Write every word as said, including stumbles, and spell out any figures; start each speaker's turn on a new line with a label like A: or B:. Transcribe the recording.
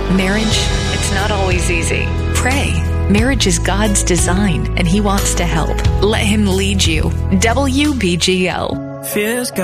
A: Marriage, it's not always easy. Pray. Marriage is God's design, and He wants to help. Let Him lead you. W B G L.
B: Fears